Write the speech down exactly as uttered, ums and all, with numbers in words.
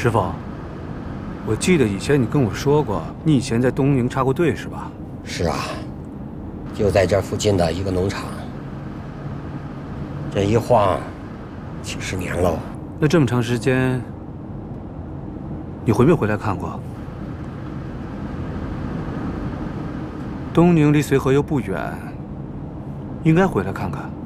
师傅，我记得以前你跟我说过，你以前在东宁插过队是吧？ 是啊，就在这附近的一个农场。这一晃，几十年喽。 那这么长时间，你回没回来看过？东宁离随和又不远，应该回来看看。